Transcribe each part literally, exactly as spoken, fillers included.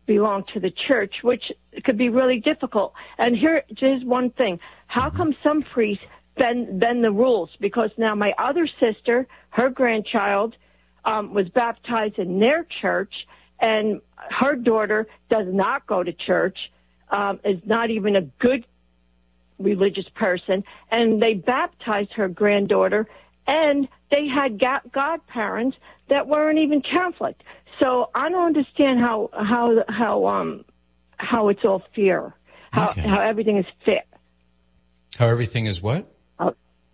belong to the church, which could be really difficult. And here, here's one thing. How come some priests bend, bend the rules? Because now my other sister, her grandchild, um, was baptized in their church, and her daughter does not go to church, um, is not even a good religious person, and they baptized her granddaughter, and they had godparents that weren't even Catholic. So I don't understand how how how um how it's all fair, how okay. how everything is fair. How everything is what? Uh,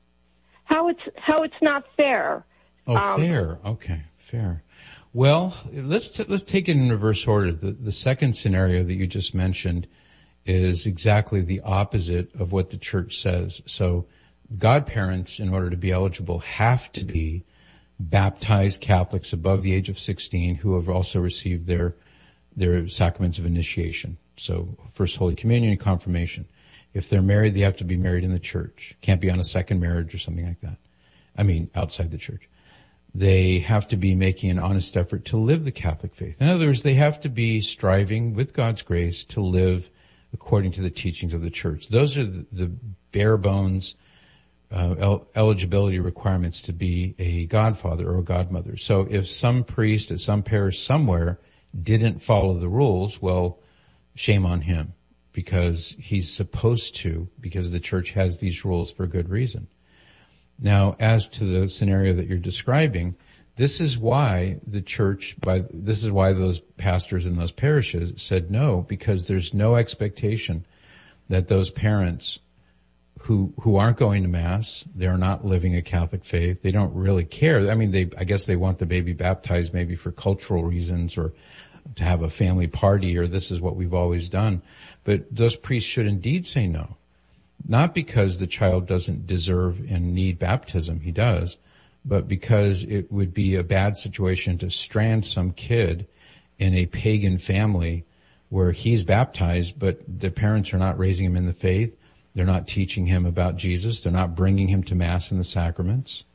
how it's how it's not fair. Oh, um, fair. Okay, fair. Well, let's t- let's take it in reverse order. The the second scenario that you just mentioned is exactly the opposite of what the church says. So, godparents, in order to be eligible, have to be baptized Catholics above the age of sixteen who have also received their their sacraments of initiation. So First Holy Communion and confirmation. If they're married, they have to be married in the church. Can't be on a second marriage or something like that. I mean, outside the church. They have to be making an honest effort to live the Catholic faith. In other words, they have to be striving with God's grace to live according to the teachings of the church. Those are the, the bare bones Uh, el- eligibility requirements to be a godfather or a godmother. So if some priest at some parish somewhere didn't follow the rules, well, shame on him, because he's supposed to, because the church has these rules for good reason. Now, as to the scenario that you're describing, this is why the church, by this is why those pastors in those parishes said no, because there's no expectation that those parents who who aren't going to Mass, they're not living a Catholic faith, they don't really care. I mean, they I guess they want the baby baptized maybe for cultural reasons or to have a family party, or this is what we've always done. But those priests should indeed say no. Not because the child doesn't deserve and need baptism, he does, but because it would be a bad situation to strand some kid in a pagan family where he's baptized, but the parents are not raising him in the faith. They're not teaching him about Jesus. They're not bringing him to Mass and the sacraments.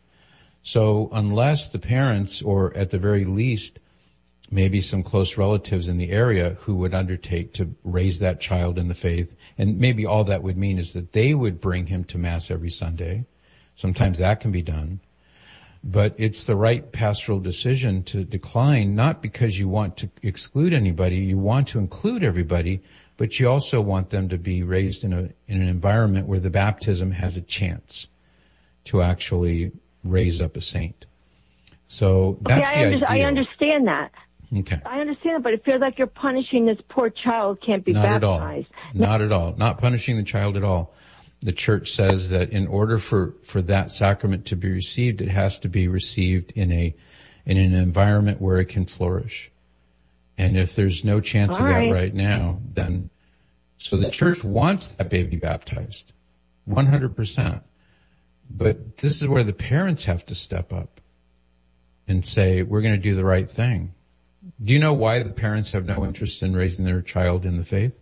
So unless the parents, or at the very least, maybe some close relatives in the area who would undertake to raise that child in the faith, and maybe all that would mean is that they would bring him to Mass every Sunday. Sometimes that can be done. But it's the right pastoral decision to decline, not because you want to exclude anybody, you want to include everybody, but you also want them to be raised in a in an environment where the baptism has a chance to actually raise up a saint. So that's okay, the I, under, idea. I understand that. Okay. I understand it, but it feels like you're punishing this poor child can't be Not baptized. at all. Not at all. Not punishing the child at all. The church says that in order for, for that sacrament to be received, it has to be received in a in an environment where it can flourish. And if there's no chance All of that right. right now, then, so the church wants that baby baptized, one hundred percent. But this is where the parents have to step up and say, we're going to do the right thing. Do you know why the parents have no interest in raising their child in the faith?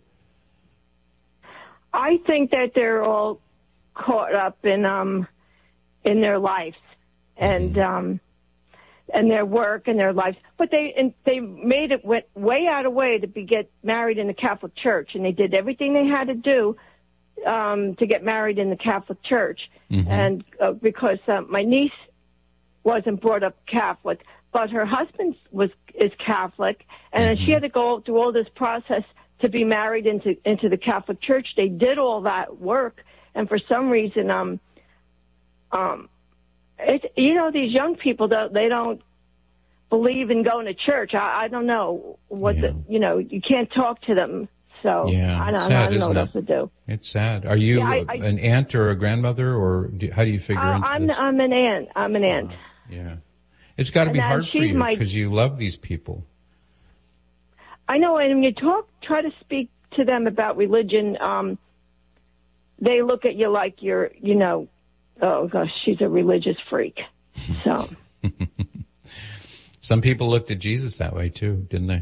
I think that they're all caught up in, um, in their lives and, mm-hmm. um, and their work and their lives, but they and they made it went way out of way to be get married in the Catholic Church, and they did everything they had to do um, to get married in the Catholic Church. Mm-hmm. And uh, because uh, my niece wasn't brought up Catholic, but her husband was is Catholic, and mm-hmm. she had to go through all this process to be married into into the Catholic Church. They did all that work, and for some reason, um, um. It, you know, these young people, don't, they don't believe in going to church. I, I don't know what yeah. the, you know, you can't talk to them. So yeah, I, don't, sad, I don't know what it? else to do. It's sad. Are you yeah, I, I, an aunt or a grandmother, or do, how do you figure uh, into I'm, this? I'm an aunt. I'm an aunt. Uh, yeah. It's got to be and, hard for you my, because you love these people. I know, and when you talk, try to speak to them about religion, um, they look at you like you're, you know, oh gosh, she's a religious freak. So. Some people looked at Jesus that way too, didn't they?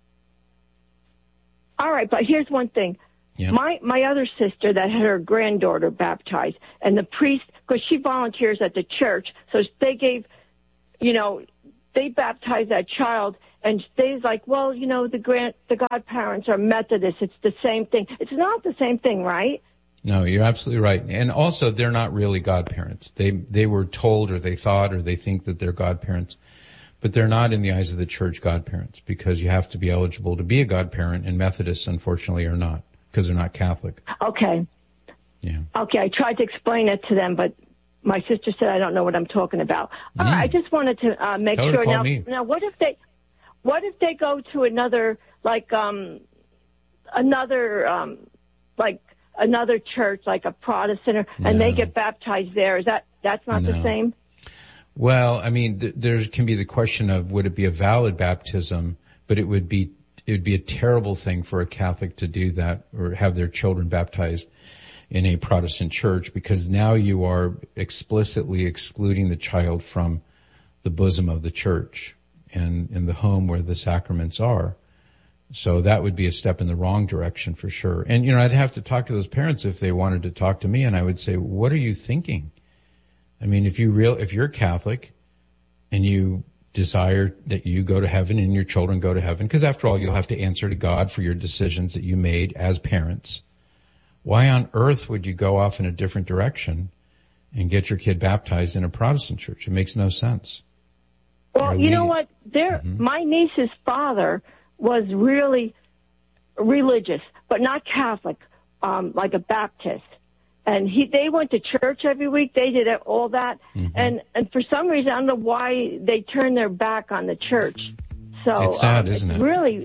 All right, but here's one thing. Yep. My my other sister that had her granddaughter baptized, and the priest, because she volunteers at the church, so they gave, you know, they baptized that child, And they's like, well, you know, the grand, the godparents are Methodists. It's the same thing. It's not the same thing, right? No, you're absolutely right. And also, they're not really godparents. They, they were told or they thought or they think that they're godparents. But they're not in the eyes of the church godparents because you have to be eligible to be a godparent, and Methodists, unfortunately, are not because they're not Catholic. Okay. Yeah. Okay, I tried to explain it to them, but my sister said I don't know what I'm talking about. Mm. All right, I just wanted to uh, make Tell sure. her to call now, me. now, what if they, what if they go to another, like, um, another, um, like another church, like a Protestant, or, and No. they get baptized there? Is that that's not No. the same? Well, I mean, th- there can be the question of would it be a valid baptism, but it would be it would be a terrible thing for a Catholic to do that or have their children baptized in a Protestant church, because now you are explicitly excluding the child from the bosom of the church and in the home where the sacraments are. So that would be a step in the wrong direction for sure. And, you know, I'd have to talk to those parents if they wanted to talk to me, and I would say, what are you thinking? I mean, if you real, if you're Catholic and you desire that you go to heaven and your children go to heaven, because after all, you'll have to answer to God for your decisions that you made as parents. Why on earth would you go off in a different direction and get your kid baptized in a Protestant church? It makes no sense. Well, Or you lead- know what? There, Mhm. my niece's father was really religious, but not Catholic, um, like a Baptist. And he, they went to church every week. They did all that. Mm-hmm. And, and for some reason, I don't know why they turned their back on the church. So, It's sad, um, isn't it's it? really,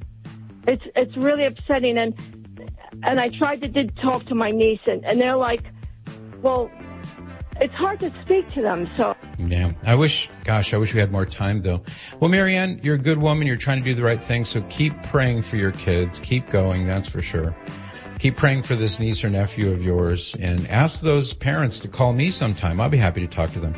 it's, it's really upsetting. And, and I tried to did talk to my niece, and, and they're like, well, it's hard to speak to them. So, Yeah. I wish, gosh, I wish we had more time though. Well, Marianne, you're a good woman. You're trying to do the right thing. So keep praying for your kids. Keep going. That's for sure. Keep praying for this niece or nephew of yours, and ask those parents to call me sometime. I'll be happy to talk to them.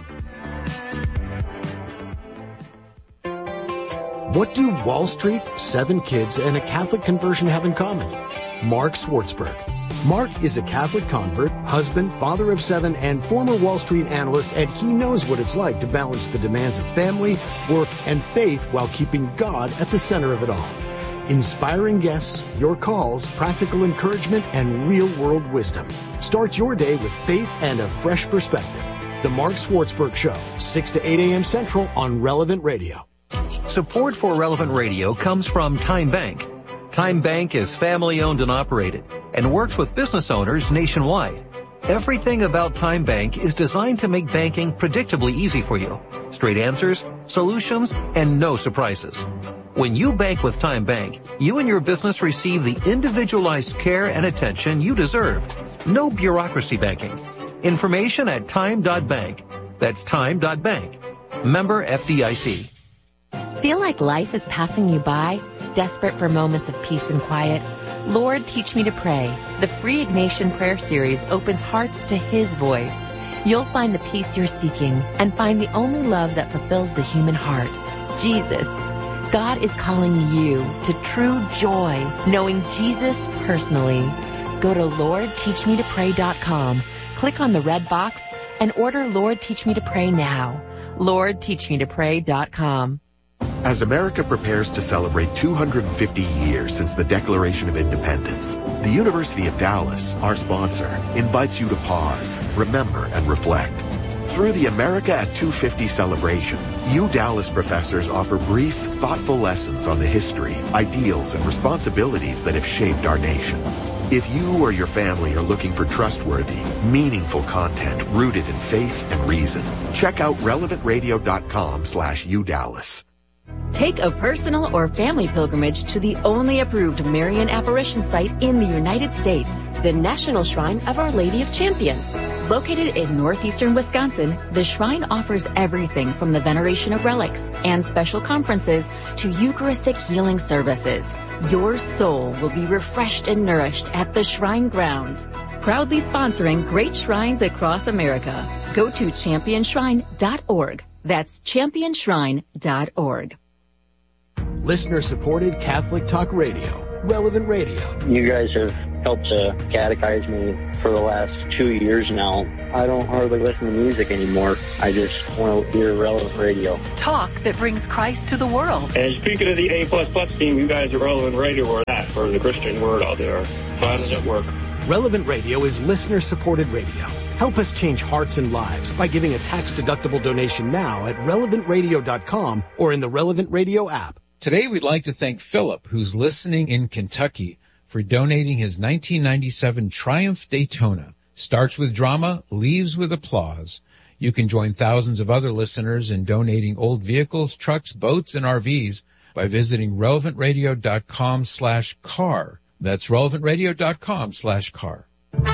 What do Wall Street, seven kids, and a Catholic conversion have in common? Mark Schwartzberg. Mark is a Catholic convert, husband, father of seven, and former Wall Street analyst, and he knows what it's like to balance the demands of family, work, and faith while keeping God at the center of it all. Inspiring guests, your calls, practical encouragement, and real-world wisdom. Start your day with faith and a fresh perspective. The Mark Schwartzberg Show, six to eight a.m. Central on Relevant Radio. Support for Relevant Radio comes from Time Bank. Time Bank is family-owned and operated and works with business owners nationwide. Everything about Time Bank is designed to make banking predictably easy for you. Straight answers, solutions, and no surprises. When you bank with Time Bank, you and your business receive the individualized care and attention you deserve. No bureaucracy banking. Information at time dot bank. That's time dot bank. Member F D I C. Feel like life is passing you by? Desperate for moments of peace and quiet? Lord, Teach Me to Pray. The free Ignatian Prayer Series opens hearts to His voice. You'll find the peace you're seeking and find the only love that fulfills the human heart, Jesus. God is calling you to true joy, knowing Jesus personally. Go to lord teach me to pray dot com, click on the red box, and order Lord Teach Me to Pray now. lord teach me to pray dot com. As America prepares to celebrate two hundred fifty years since the Declaration of Independence, the University of Dallas, our sponsor, invites you to pause, remember, and reflect. Through the America at two fifty celebration, U Dallas professors offer brief, thoughtful lessons on the history, ideals, and responsibilities that have shaped our nation. If you or your family are looking for trustworthy, meaningful content rooted in faith and reason, check out relevant radio dot com slash U Dallas. Take a personal or family pilgrimage to the only approved Marian apparition site in the United States, the National Shrine of Our Lady of Champion. Located in northeastern Wisconsin, the shrine offers everything from the veneration of relics and special conferences to Eucharistic healing services. Your soul will be refreshed and nourished at the shrine grounds. Proudly sponsoring great shrines across America. Go to champion shrine dot org. That's champion shrine dot org. Listener-supported Catholic Talk Radio, Relevant Radio. You guys have helped to catechize me for the last two years now. I don't hardly listen to music anymore. I just want to hear Relevant Radio. Talk that brings Christ to the world. And speaking of the A plus plus team, you guys are Relevant Radio or that for the Christian word out there. So how does it work? Relevant Radio is listener-supported radio. Help us change hearts and lives by giving a tax-deductible donation now at relevant radio dot com or in the Relevant Radio app. Today we'd like to thank Philip, who's listening in Kentucky, for donating his nineteen ninety-seven Triumph Daytona. Starts with drama, leaves with applause. You can join thousands of other listeners in donating old vehicles, trucks, boats, and R Vs by visiting relevant radio dot com slash car. That's relevant radio dot com slash car.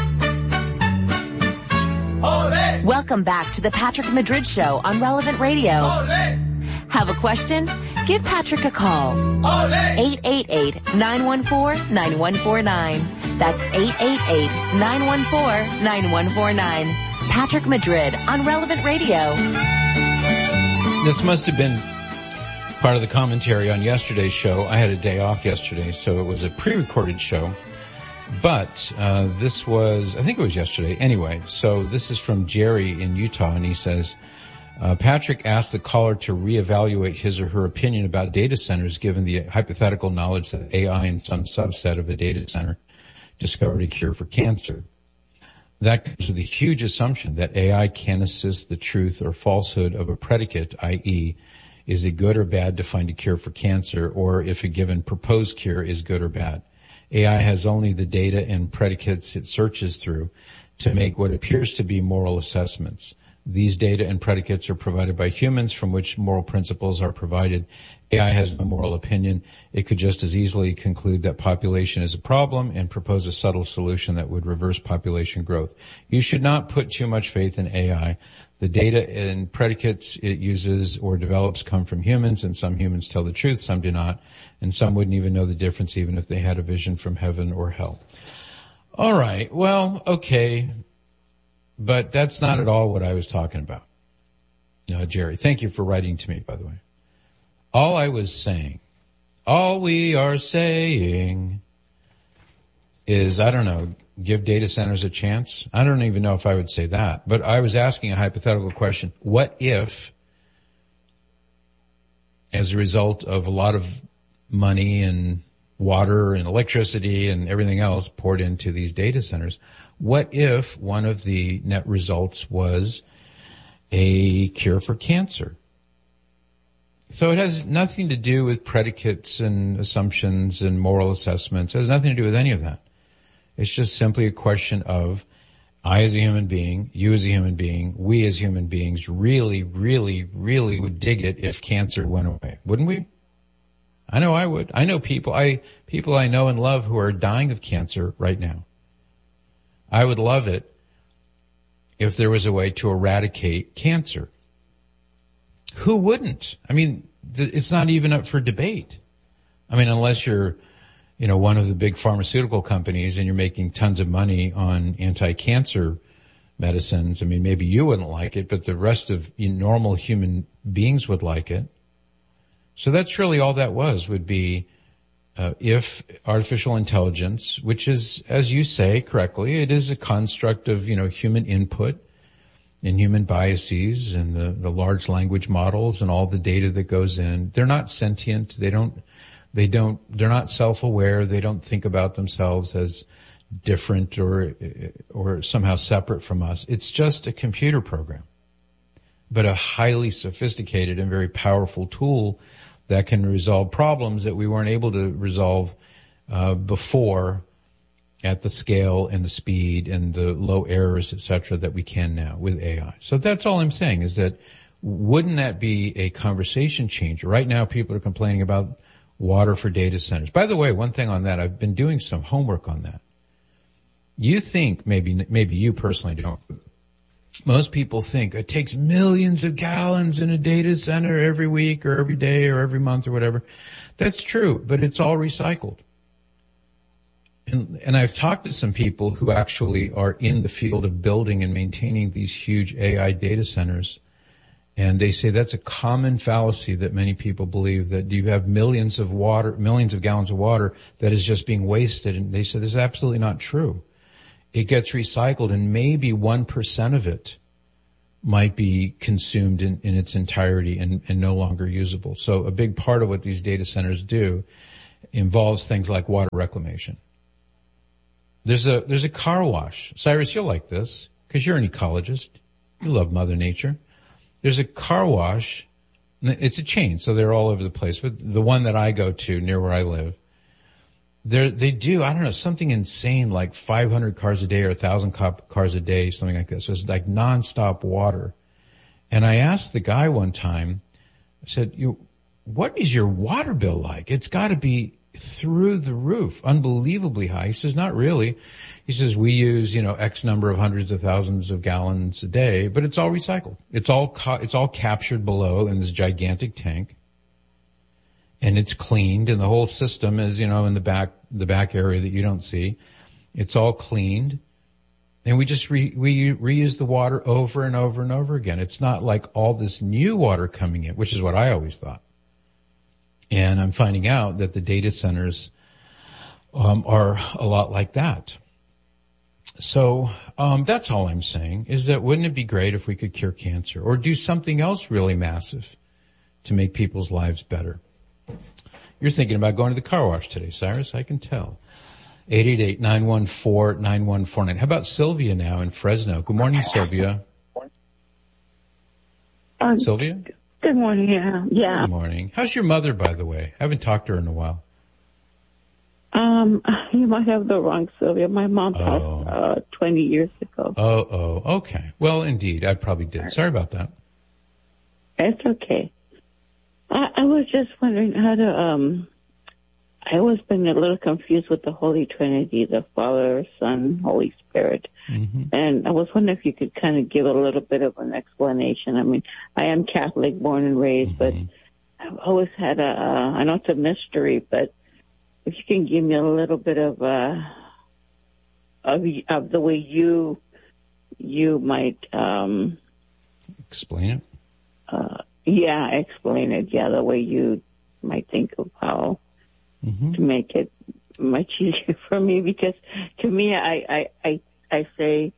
Welcome back to the Patrick Madrid Show on Relevant Radio. Have a question? Give Patrick a call. eight eight eight, nine one four, nine one four nine. That's eight eight eight, nine one four, nine one four nine. Patrick Madrid on Relevant Radio. This must have been part of the commentary on yesterday's show. I had a day off yesterday, so it was a pre-recorded show. But uh this was, I think it was yesterday. Anyway, so this is from Jerry in Utah, and he says, uh, Patrick asked the caller to reevaluate his or her opinion about data centers given the hypothetical knowledge that A I in some subset of a data center discovered a cure for cancer. That comes with a huge assumption that A I can assist the truth or falsehood of a predicate, that is, is it good or bad to find a cure for cancer, or if a given proposed cure is good or bad. A I has only the data and predicates it searches through to make what appears to be moral assessments. These data and predicates are provided by humans from which moral principles are provided. A I has no moral opinion. It could just as easily conclude that population is a problem and propose a subtle solution that would reverse population growth. You should not put too much faith in A I. The data and predicates it uses or develops come from humans, and some humans tell the truth, some do not, and some wouldn't even know the difference even if they had a vision from heaven or hell. All right, well, okay, but that's not at all what I was talking about. No, Jerry, thank you for writing to me, by the way. All I was saying, all we are saying is, I don't know, give data centers a chance. I don't even know if I would say that, but I was asking a hypothetical question. What if, as a result of a lot of money and water and electricity and everything else poured into these data centers, what if one of the net results was a cure for cancer? So it has nothing to do with predicates and assumptions and moral assessments. It has nothing to do with any of that. It's just simply a question of, I as a human being, you as a human being, we as human beings really, really, really would dig it if cancer went away. Wouldn't we? I know I would. I know people, I, people I know and love who are dying of cancer right now. I would love it if there was a way to eradicate cancer. Who wouldn't? I mean, th- it's not even up for debate. I mean, unless you're, you know, one of the big pharmaceutical companies and you're making tons of money on anti-cancer medicines. I mean, maybe you wouldn't like it, but the rest of you know, normal human beings would like it. So that's really all that was, would be, uh, if artificial intelligence, which is, as you say correctly, it is a construct of, you know, human input and human biases and the, the large language models and all the data that goes in. They're not sentient. They don't, they don't, they're not self-aware. They don't think about themselves as different or, or somehow separate from us. It's just a computer program, but a highly sophisticated and very powerful tool that can resolve problems that we weren't able to resolve, uh, before at the scale and the speed and the low errors, et cetera, that we can now with A I. So that's all I'm saying is that wouldn't that be a conversation changer? Right now people are complaining about water for data centers. By the way, one thing on that, I've been doing some homework on that. You think, maybe, maybe you personally don't. Most people think it takes millions of gallons in a data center every week or every day or every month or whatever. That's true, but it's all recycled. And, and I've talked to some people who actually are in the field of building and maintaining these huge A I data centers. And they say that's a common fallacy that many people believe, that you have millions of water, millions of gallons of water that is just being wasted. And they said this is absolutely not true. It gets recycled, and maybe one percent of it might be consumed in, in its entirety and, and no longer usable. So a big part of what these data centers do involves things like water reclamation. There's a, there's a car wash. Cyrus, you'll like this, because you're an ecologist. You love Mother Nature. There's a car wash. It's a chain, so they're all over the place. But the one that I go to near where I live, they they do, I don't know, something insane like five hundred cars a day or one thousand cars a day, something like that. So it's like nonstop water. And I asked the guy one time, I said, you, what is your water bill like? It's got to be through the roof, unbelievably high. He says, not really. He says, we use, you know, X number of hundreds of thousands of gallons a day, but it's all recycled. It's all, ca- it's all captured below in this gigantic tank. And it's cleaned, and the whole system is, you know, in the back, the back area that you don't see. It's all cleaned. And we just re, we reuse the water over and over and over again. It's not like all this new water coming in, which is what I always thought. And I'm finding out that the data centers, um, are a lot like that. So, um, that's all I'm saying, is that wouldn't it be great if we could cure cancer or do something else really massive to make people's lives better? You're thinking about going to the car wash today, Cyrus, I can tell. eight eight eight, nine one four, nine one four nine. How about Sylvia now in Fresno? Good morning, Sylvia. Um, Sylvia? Good morning, yeah. yeah. Good morning. How's your mother, by the way? I haven't talked to her in a while. Um, you might have the wrong Sylvia. My mom passed Oh. uh, twenty years ago. Oh, oh, okay. Well, indeed, I probably did. Sorry about that. It's okay. I, I was just wondering how to, um, I always been a little confused with the Holy Trinity, the Father, Son, Holy Spirit. Mm-hmm. And I was wondering if you could kind of give a little bit of an explanation. I mean, I am Catholic, born and raised, Mm-hmm. but I've always had a, uh, I know it's a mystery, but if you can give me a little bit of, uh, of, of the way you, you might, um, explain it. Uh, yeah, explain it. Yeah, the way you might think of how mm-hmm. to make it much easier for me, because to me, I, I, I, I say,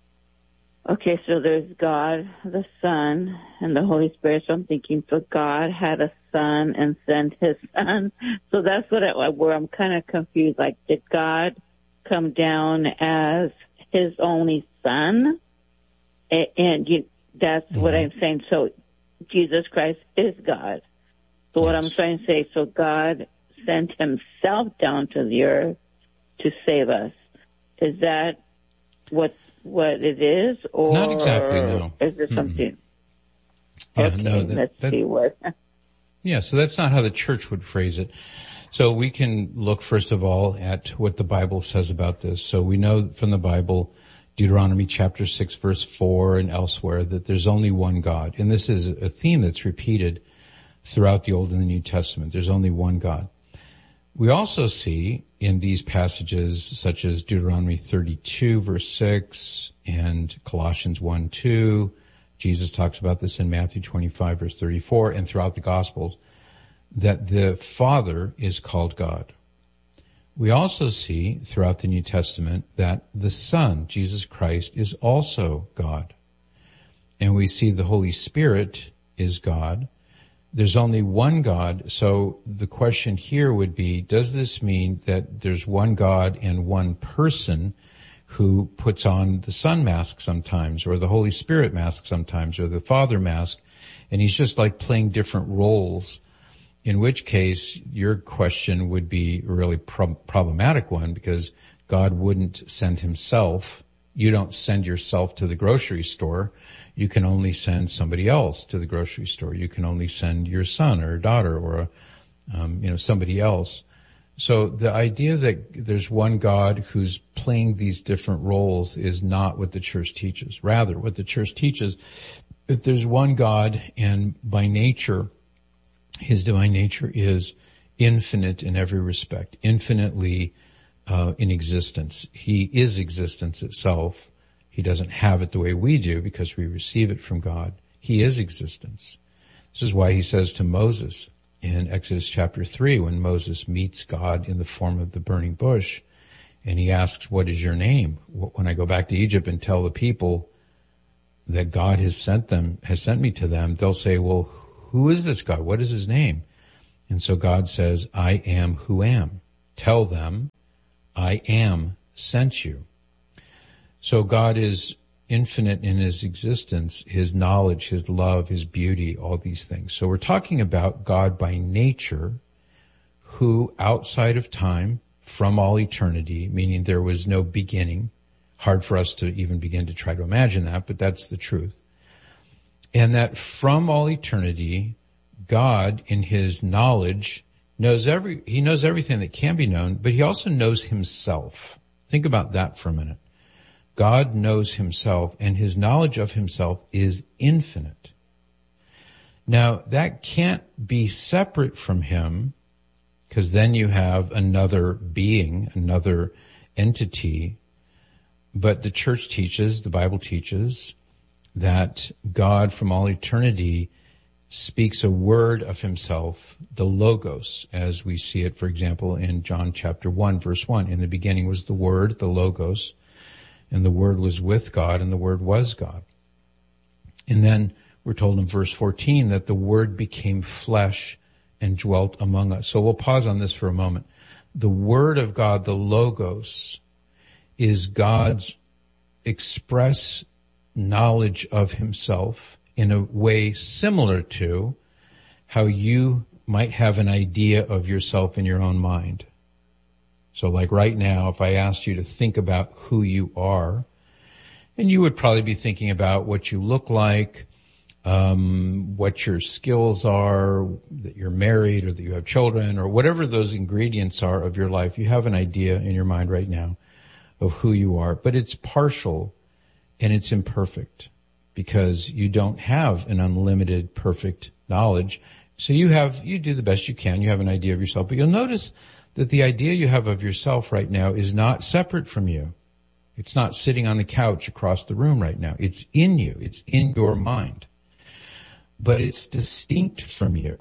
okay, so there's God, the Son, and the Holy Spirit. So I'm thinking, so God had a son and sent his son. So that's what I, where I'm kind of confused. Like, did God come down as his only son? And, and you, that's mm-hmm. what I'm saying. So Jesus Christ is God. So yes. What I'm trying to say, so God sent himself down to the earth to save us. Is that what what it is, or not exactly? No. Is there something? Mm-hmm. Yeah, okay, no. That, let's that, see what. Yeah, so that's not how the church would phrase it. So we can look first of all at what the Bible says about this. So we know from the Bible, Deuteronomy chapter six, verse four, and elsewhere, that there's only one God, and this is a theme that's repeated throughout the Old and the New Testament. There's only one God. We also see in these passages, such as Deuteronomy thirty-two, verse six, and Colossians one, two, Jesus talks about this in Matthew twenty-five, verse thirty-four, and throughout the Gospels, that the Father is called God. We also see throughout the New Testament that the Son, Jesus Christ, is also God. And we see the Holy Spirit is God. There's only one God, so the question here would be, does this mean that there's one God and one person who puts on the Son mask sometimes, or the Holy Spirit mask sometimes, or the Father mask, and he's just like playing different roles, in which case your question would be a really pro- problematic one, because God wouldn't send himself. You don't send yourself to the grocery store. You can only send somebody else to the grocery store. You can only send your son or daughter or, a, um, you know, somebody else. So the idea that there's one God who's playing these different roles is not what the church teaches. Rather, what the church teaches, that there's one God, and by nature, his divine nature is infinite in every respect, infinitely uh, in existence. He is existence itself. He doesn't have it the way we do because we receive it from God. He is existence. This is why he says to Moses in Exodus chapter three, when Moses meets God in the form of the burning bush, and he asks, what is your name? When I go back to Egypt and tell the people that God has sent them, has sent me to them, they'll say, well, who is this God? What is his name? And so God says, I am who am. Tell them, I am sent you. So God is infinite in his existence, his knowledge, his love, his beauty, all these things. So we're talking about God by nature, who outside of time, from all eternity, meaning there was no beginning. Hard for us to even begin to try to imagine that, but that's the truth. And that from all eternity, God in his knowledge knows every, he knows everything that can be known, but he also knows himself. Think about that for a minute. God knows himself, and his knowledge of himself is infinite. Now, that can't be separate from him, because then you have another being, another entity. But the church teaches, the Bible teaches, that God from all eternity speaks a word of himself, the Logos, as we see it, for example, in John chapter one, verse one. In the beginning was the Word, the Logos, and the Word was with God, and the Word was God. And then we're told in verse fourteen that the Word became flesh and dwelt among us. So we'll pause on this for a moment. The Word of God, the Logos, is God's express knowledge of himself in a way similar to how you might have an idea of yourself in your own mind. So like right now, if I asked you to think about who you are, and you would probably be thinking about what you look like, um, what your skills are, that you're married or that you have children, or whatever those ingredients are of your life, you have an idea in your mind right now of who you are. But it's partial and it's imperfect because you don't have an unlimited perfect knowledge. So you have, you do the best you can. You have an idea of yourself, but you'll notice that the idea you have of yourself right now is not separate from you. It's not sitting on the couch across the room right now. It's in you. It's in your mind. But it's distinct from you.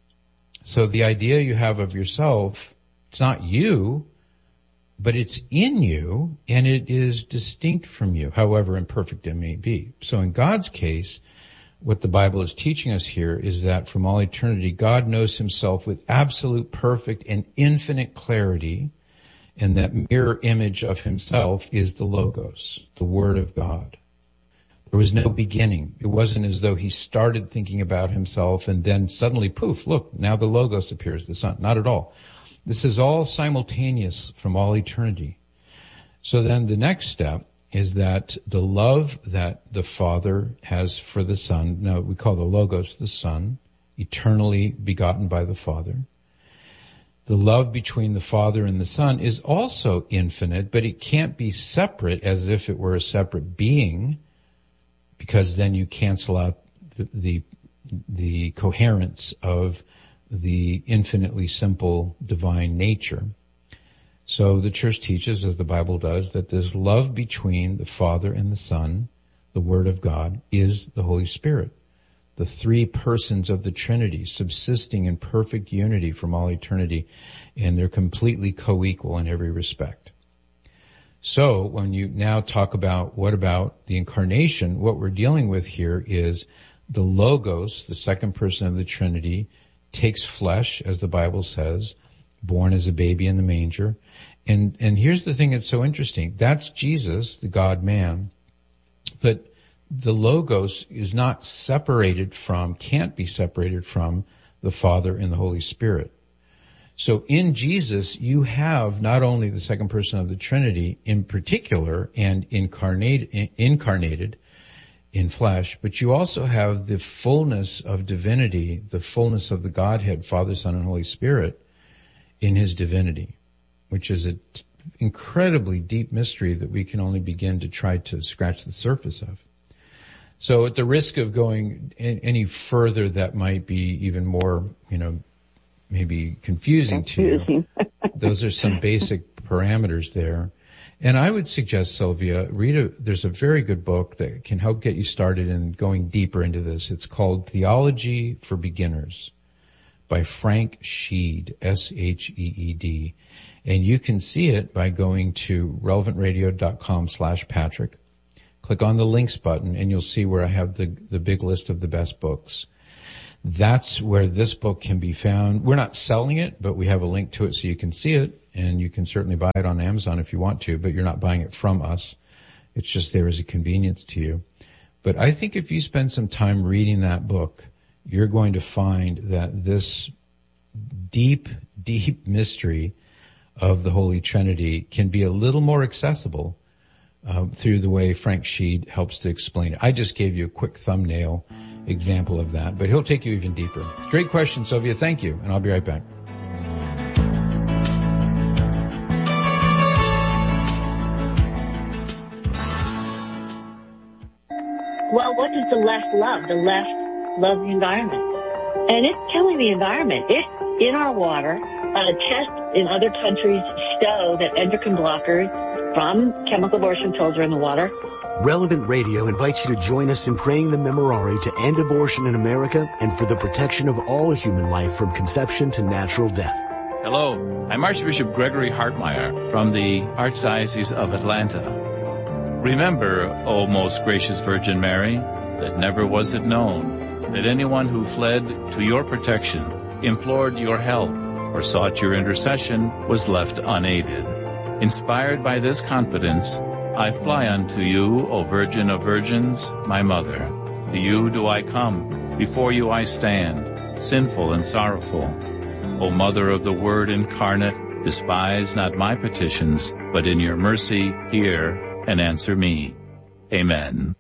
So the idea you have of yourself, it's not you, but it's in you, and it is distinct from you, however imperfect it may be. So in God's case, what the Bible is teaching us here is that from all eternity, God knows himself with absolute, perfect, and infinite clarity, and that mirror image of himself is the Logos, the Word of God. There was no beginning. It wasn't as though he started thinking about himself and then suddenly, poof, look, now the Logos appears, the Son. Not at all. This is all simultaneous from all eternity. So then the next step is that the love that the Father has for the Son, now we call the Logos the Son, eternally begotten by the Father. The love between the Father and the Son is also infinite, but it can't be separate as if it were a separate being, because then you cancel out the, the, the coherence of the infinitely simple divine nature. So the church teaches, as the Bible does, that this love between the Father and the Son, the Word of God, is the Holy Spirit. The three persons of the Trinity subsisting in perfect unity from all eternity, and they're completely co-equal in every respect. So when you now talk about what about the incarnation, what we're dealing with here is the Logos, the second person of the Trinity, takes flesh, as the Bible says, born as a baby in the manger. And, and here's the thing that's so interesting. That's Jesus, the God-man. But the Logos is not separated from, can't be separated from the Father and the Holy Spirit. So in Jesus, you have not only the second person of the Trinity in particular and incarnate, incarnated in flesh, but you also have the fullness of divinity, the fullness of the Godhead, Father, Son, and Holy Spirit in his divinity, which is an t- incredibly deep mystery that we can only begin to try to scratch the surface of. So at the risk of going any further that might be even more, you know, maybe confusing, confusing. to you, those are some basic parameters there. And I would suggest, Sylvia, read a, there's a very good book that can help get you started in going deeper into this. It's called Theology for Beginners by Frank Sheed, S H E E D. And you can see it by going to relevantradio.com slash Patrick. Click on the links button and you'll see where I have the, the big list of the best books. That's where this book can be found. We're not selling it, but we have a link to it so you can see it, and you can certainly buy it on Amazon if you want to, but you're not buying it from us. It's just there as a convenience to you. But I think if you spend some time reading that book, you're going to find that this deep, deep mystery of the Holy Trinity can be a little more accessible uh, through the way Frank Sheed helps to explain it. I just gave you a quick thumbnail example of that, but he'll take you even deeper. Great question, Sylvia. Thank you, and I'll be right back. Well, what does the left love? The left loves the environment. And it's killing the environment. It's in our water. Uh, tests in other countries show that endocrine blockers from chemical abortion pills are in the water. Relevant Radio invites you to join us in praying the Memorare to end abortion in America and for the protection of all human life from conception to natural death. Hello, I'm Archbishop Gregory Hartmeyer from the Archdiocese of Atlanta. Remember, O most gracious Virgin Mary, that never was it known that anyone who fled to your protection, implored your help, or sought your intercession was left unaided. Inspired by this confidence, I fly unto you, O Virgin of Virgins, my Mother. To you do I come, before you I stand, sinful and sorrowful. O Mother of the Word incarnate, despise not my petitions, but in your mercy hear and answer me. Amen.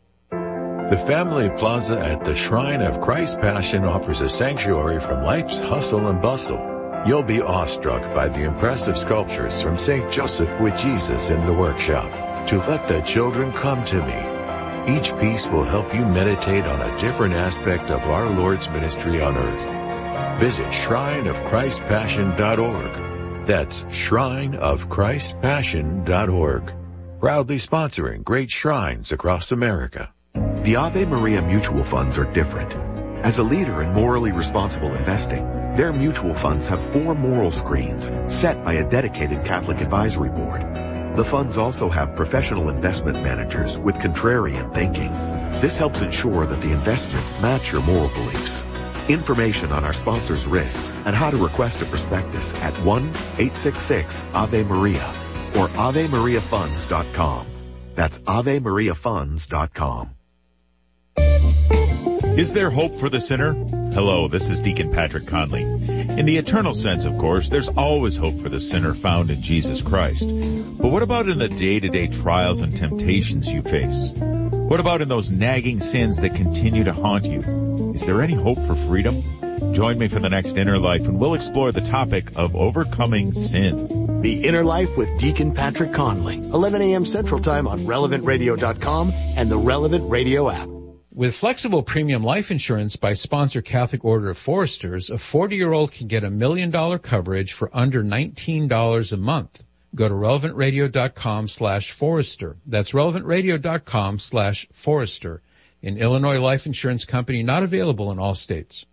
The Family Plaza at the Shrine of Christ's Passion offers a sanctuary from life's hustle and bustle. You'll be awestruck by the impressive sculptures from Saint Joseph with Jesus in the workshop. To let the children come to me. Each piece will help you meditate on a different aspect of our Lord's ministry on earth. Visit shrine of christ passion dot org. That's shrine of christ passion dot org. Proudly sponsoring great shrines across America. The Ave Maria mutual funds are different. As a leader in morally responsible investing, their mutual funds have four moral screens set by a dedicated Catholic advisory board. The funds also have professional investment managers with contrarian thinking. This helps ensure that the investments match your moral beliefs. Information on our sponsors' risks and how to request a prospectus at one eight six six Ave Maria or ave maria funds dot com. That's ave maria funds dot com. Is there hope for the sinner? Hello, this is Deacon Patrick Conley. In the eternal sense, of course, there's always hope for the sinner found in Jesus Christ. But what about in the day-to-day trials and temptations you face? What about in those nagging sins that continue to haunt you? Is there any hope for freedom? Join me for the next Inner Life and we'll explore the topic of overcoming sin. The Inner Life with Deacon Patrick Conley, eleven a.m. Central Time on relevant radio dot com and the Relevant Radio app. With flexible premium life insurance by sponsor Catholic Order of Foresters, a forty-year-old can get a million dollar coverage for under nineteen dollars a month. Go to relevant radio dot com slash Forester. That's relevant radio dot com slash Forester. An Illinois life insurance company not available in all states.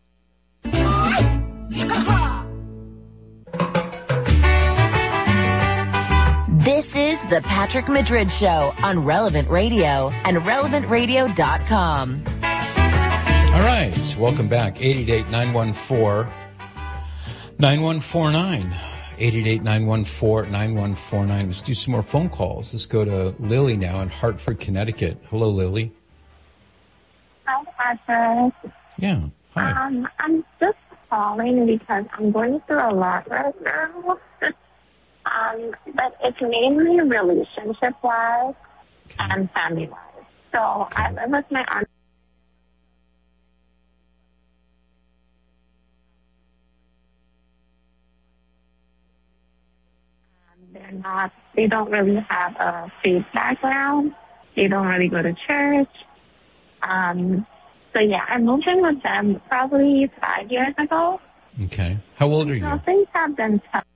This is the Patrick Madrid Show on Relevant Radio and relevant radio dot com. All right, welcome back. eight eight eight, nine one four, nine one four nine. eight eight eight, nine one four, nine one four nine. Let's do some more phone calls. Let's go to Lily now in Hartford, Connecticut. Hello, Lily. Hi, Patrick. Yeah, hi. Um, I'm just calling because I'm going through a lot right now. Um, but it's mainly relationship-wise okay. and family-wise. So okay. I live with my aunt. They're not, they don't really have a faith background. They don't really go to church. Um, so yeah, I moved in with them probably five years ago. Okay. How old are you? So things have been tough.